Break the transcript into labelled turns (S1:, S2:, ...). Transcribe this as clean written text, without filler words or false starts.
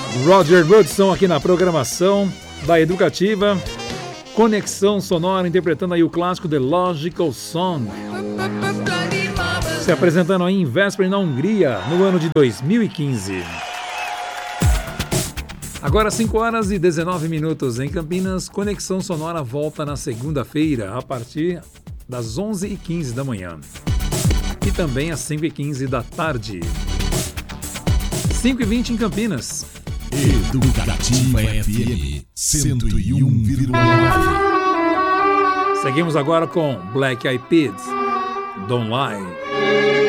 S1: Roger Woodson aqui na programação da Educativa. Conexão Sonora, interpretando aí o clássico The Logical Song. Se apresentando aí em Veszprém, na Hungria, no ano de 2015. Agora 5 horas e 19 minutos em Campinas. Conexão Sonora volta na segunda-feira, a partir das 11h15 da manhã. E também às 5h15 da tarde. 5h20 em Campinas.
S2: Educativa FM 101,9.
S1: Seguimos agora com Black Eyed Peas, Don't Lie.